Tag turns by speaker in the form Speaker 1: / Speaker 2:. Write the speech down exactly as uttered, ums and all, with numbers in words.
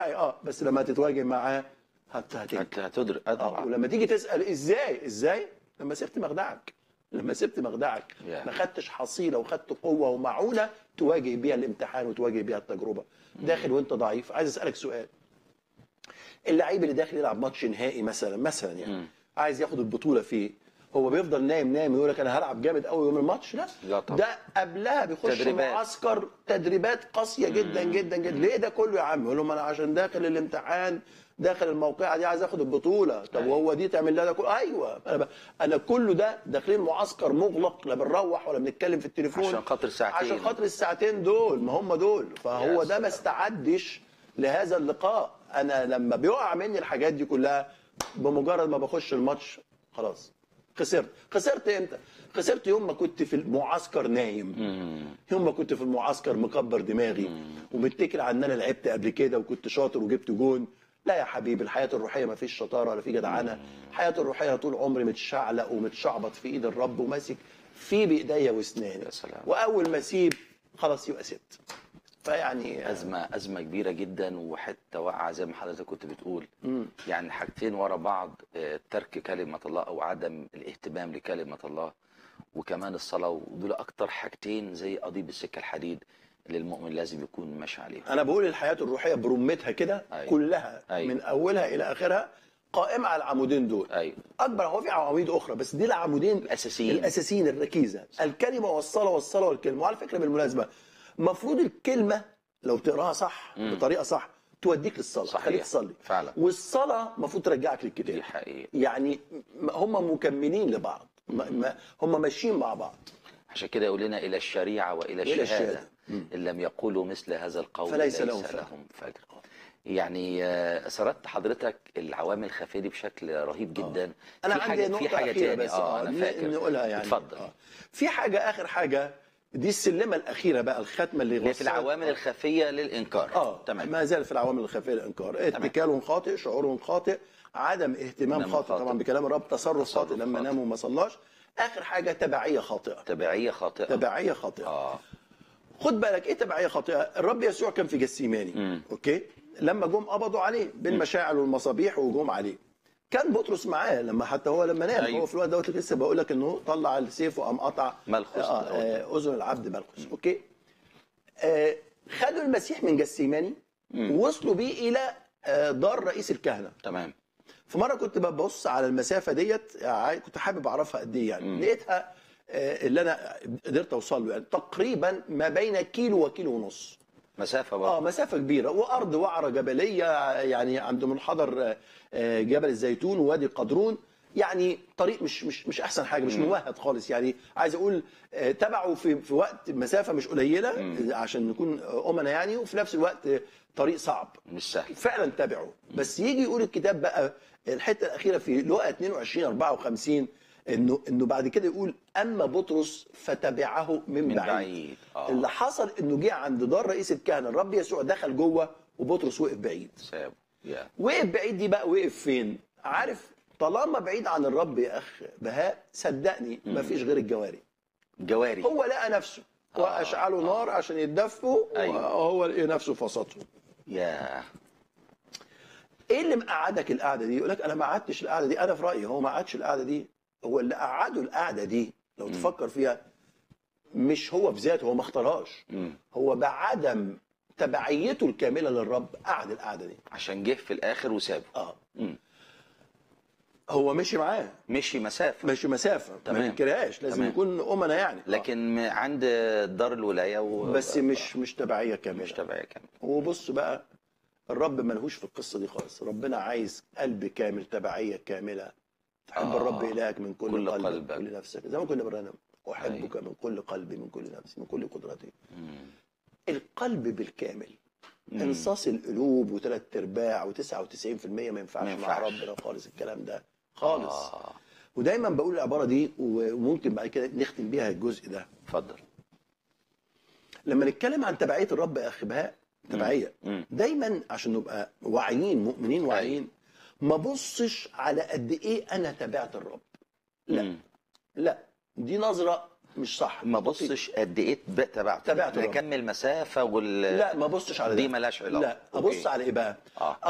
Speaker 1: اه بس لما تتواجه معاه هت- هتنجح.
Speaker 2: هتدرك اه
Speaker 1: اه
Speaker 2: طبعا.
Speaker 1: ولما تيجي تسال ازاي ازاي لما سبت مخدعك، لما سبت مخدعك
Speaker 2: Yeah.
Speaker 1: ما خدتش حصيله وخدت قوه ومعونه تواجه بيها الامتحان وتواجه بيها التجربه. داخل وانت ضعيف. عايز اسالك سؤال، اللعيب اللي داخل يلعب ماتش نهائي مثلا مثلا يعني
Speaker 2: مم.
Speaker 1: عايز ياخد البطوله فيه، هو بيفضل نايم نايم يقول لك انا هلعب جامد قوي يوم الماتش؟ لا,
Speaker 2: لا طبعا.
Speaker 1: ده قبلها بيخش
Speaker 2: تدريبات.
Speaker 1: معسكر تدريبات قاسيه جدا جدا جدا. ليه ده كله يا عم؟ يقول لهم انا عشان داخل الامتحان داخل الموقعه دي عايز اخد البطوله. طب
Speaker 2: أيوة.
Speaker 1: وهو دي تعمل لها ده كله؟ ايوه انا ب... انا كله ده داخلين معسكر مغلق، لا بنروح ولا بنتكلم في التليفون
Speaker 2: عشان خاطر ساعتين.
Speaker 1: عشان خاطر الساعتين دول، ما هم دول. فهو
Speaker 2: يا
Speaker 1: ده ما
Speaker 2: سلام.
Speaker 1: استعدش لهذا اللقاء. انا لما بيقع مني الحاجات دي كلها بمجرد ما بخش الماتش خلاص خسرت. خسرت امتى؟ خسرت يوم ما كنت في المعسكر نايم،
Speaker 2: مم.
Speaker 1: يوم ما كنت في المعسكر مكبر دماغي ومتكل على ان انا لعبت قبل كده وكنت شاطر وجبت جون. لا يا حبيبي، الحياه الروحيه ما فيش شطاره ولا في جدعنه. الحياه الروحيه طول عمري متشعلق ومتشعبط في ايد الرب وماسك في بايديا واسناني.
Speaker 2: يا سلام.
Speaker 1: واول ما اسيب خلاص يبقى سبت. فيعني
Speaker 2: أزمة أزمة كبيرة جدا، وحتة واقعة زي ما حضرتك كنت بتقول.
Speaker 1: مم.
Speaker 2: يعني حاجتين ورا بعض، آه، ترك كلمة الله أو عدم الاهتمام لكلمة الله، وكمان الصلاة، ودول أكتر حاجتين زي قضيب السكة الحديد اللي المؤمن لازم يكون ماشي عليهم.
Speaker 1: انا بقول الحياه الروحيه برمتها كده
Speaker 2: أيوة.
Speaker 1: كلها
Speaker 2: أيوة.
Speaker 1: من اولها الى اخرها قائمه على العمودين دول.
Speaker 2: أيوة.
Speaker 1: اكبر هو في عواميد اخرى بس دي العمودين
Speaker 2: الأساسيين.
Speaker 1: الاساسيين الركيزه، الكلمه والصلاه والصلاه والكلمه. وعلى فكره بالمناسبه المفروض الكلمه لو تقراها صح
Speaker 2: مم.
Speaker 1: بطريقه صح توديك للصلاه،
Speaker 2: صحيح.
Speaker 1: خليك تصلي
Speaker 2: فعلا.
Speaker 1: والصلاه المفروض ترجعك للكتاب.
Speaker 2: دي حقيقة.
Speaker 1: يعني هم مكملين لبعض، ما- ما- هم ماشيين مع بعض.
Speaker 2: عشان كده يقول لنا إلى الشريعة وإلى
Speaker 1: إلى
Speaker 2: الشهادة
Speaker 1: الشهادة. مم.
Speaker 2: إن لم يقولوا مثل هذا القول
Speaker 1: فليس
Speaker 2: ليس
Speaker 1: لهم فجر.
Speaker 2: لهم فجر. يعني آه، سردت حضرتك العوامل الخفيه دي بشكل رهيب جدا.
Speaker 1: انا
Speaker 2: في
Speaker 1: عندي
Speaker 2: حاجه
Speaker 1: نقطه
Speaker 2: في حاجه
Speaker 1: أخيرة
Speaker 2: تاني
Speaker 1: بس
Speaker 2: اه انا فاكر
Speaker 1: نقولها يعني.
Speaker 2: اتفضل.
Speaker 1: آه. في حاجه اخر حاجه، دي السلمه الاخيره بقى، الختمه اللي
Speaker 2: اللي في
Speaker 1: وصلت-
Speaker 2: العوامل
Speaker 1: آه.
Speaker 2: الخفيه للانكار.
Speaker 1: اه
Speaker 2: تمام.
Speaker 1: ما زال في العوامل الخفيه للانكار. اتكال خاطئ، شعور خاطئ، عدم اهتمام
Speaker 2: نعم
Speaker 1: خاطئ
Speaker 2: خاطئ.
Speaker 1: طبعا بكلام الرب، تصرف
Speaker 2: تصرف
Speaker 1: خاطئ لما
Speaker 2: خاطئ.
Speaker 1: نام وما صلاش. اخر حاجه تبعيه خاطئه.
Speaker 2: تبعيه خاطئه.
Speaker 1: تبعيه خاطئه.
Speaker 2: اه
Speaker 1: خد بالك ايه تبعيه خاطئه؟ الرب يسوع كان في جسيماني.
Speaker 2: مم.
Speaker 1: اوكي، لما جم قبضوا عليه بالمشاعل والمصابيح وجم عليه، كان بطرس معاه لما حتى هو لما نام.
Speaker 2: أيوة.
Speaker 1: هو في الوقت دوت لسه بقول لك انه طلع السيف وقام قطع
Speaker 2: ملخص
Speaker 1: آه آه اذن العبد ملخص. اوكي، آه خدوا المسيح من جسيماني ووصلوا بيه الى آه دار رئيس الكهنه.
Speaker 2: تمام.
Speaker 1: في مره كنت ببص على المسافه ديت، آه، كنت حابب اعرفها قد ايه يعني.
Speaker 2: مم.
Speaker 1: لقيتها آه اللي انا قدرت اوصل له يعني تقريبا ما بين كيلو وكيلو ونص.
Speaker 2: مسافه
Speaker 1: اه
Speaker 2: برضه.
Speaker 1: مسافه كبيره، وارض وعره جبليه يعني عند منحدر آه، جبل الزيتون ووادي قدرون. يعني طريق مش مش مش احسن حاجه، مش ممهد خالص. يعني عايز اقول آه، تبعه في في وقت مسافه مش قليله
Speaker 2: مم.
Speaker 1: عشان نكون امنا يعني، وفي نفس الوقت آه، طريق صعب
Speaker 2: مش سهل.
Speaker 1: فعلا تابعه. بس يجي يقول الكتاب بقى الحته الاخيره في لقا اتنين وعشرين اربعة وخمسين انه انه بعد كده يقول اما بطرس فتبعه من,
Speaker 2: من
Speaker 1: بعيد,
Speaker 2: بعيد. آه.
Speaker 1: اللي حصل انه جه عند دار رئيس الكهنه، الرب يسوع دخل جوه وبطرس وقف بعيد.
Speaker 2: سابه. يا
Speaker 1: وقف بعيد دي بقى وقف فين؟ عارف، طالما بعيد عن الرب يا اخ بهاء صدقني ما فيش غير الجواري.
Speaker 2: جواري.
Speaker 1: هو لقى نفسه
Speaker 2: آه.
Speaker 1: واشعلوا نار عشان يتدفوا.
Speaker 2: أيوة.
Speaker 1: وهو لقى نفسه في وسطهم.
Speaker 2: يا
Speaker 1: ايه اللي مقعدك القعده دي؟ يقول لك انا ما قعدتش القعده دي. انا في رايي هو ما قعدش القعده دي، هو اللي قعده القعده دي لو
Speaker 2: مم.
Speaker 1: تفكر فيها مش هو بذاته، هو ما اختارهاش.
Speaker 2: مم.
Speaker 1: هو بعدم تبعيته الكامله للرب قعد القعده دي.
Speaker 2: عشان جه في الاخر وسابه.
Speaker 1: اه
Speaker 2: مم.
Speaker 1: هو مشي معاه،
Speaker 2: مشي مسافه.
Speaker 1: مشي مسافه ما
Speaker 2: تمام.
Speaker 1: ننكرهاش، لازم
Speaker 2: تمام.
Speaker 1: نكون امنا يعني.
Speaker 2: لكن م- عند دار الولايه و...
Speaker 1: بس مش مش تبعيه كامله.
Speaker 2: مش تبعيه كامل.
Speaker 1: وبص بقى، الرب ملهوش في القصه دي خالص. ربنا عايز قلب كامل، تبعيه كامله. تحب
Speaker 2: آه.
Speaker 1: الرب الهك من كل,
Speaker 2: كل
Speaker 1: قلبك
Speaker 2: قلبك.
Speaker 1: وكل نفسك، زي ما كنا بنرنم احبك
Speaker 2: أيوة.
Speaker 1: من كل قلبي من كل نفسي من كل قدرتي.
Speaker 2: مم.
Speaker 1: القلب بالكامل.
Speaker 2: مم.
Speaker 1: انصاص القلوب وثلاث ارباع وتسعة وتسعين في المية ما ينفعش
Speaker 2: ما
Speaker 1: مع
Speaker 2: ينفعش.
Speaker 1: ربنا خالص الكلام ده خالص.
Speaker 2: آه.
Speaker 1: ودايما بقول العباره دي وممكن بعد كده نختم بيها الجزء ده.
Speaker 2: اتفضل.
Speaker 1: لما نتكلم عن تبعيه الرب يا اخي بهاء، تبعيه
Speaker 2: مم.
Speaker 1: دايما عشان نبقى واعيين مؤمنين واعيين، ما بصش على قد ايه انا تبعت الرب. لا
Speaker 2: مم.
Speaker 1: لا، دي نظره مش صح.
Speaker 2: ما بصش قد ايه ب- تبعته
Speaker 1: تابعته.
Speaker 2: كم المسافه وال
Speaker 1: لا ما بصش على
Speaker 2: دي
Speaker 1: ده.
Speaker 2: ملهاش علاقه.
Speaker 1: لا ابص
Speaker 2: أوكي.
Speaker 1: على ايه بقى؟
Speaker 2: اه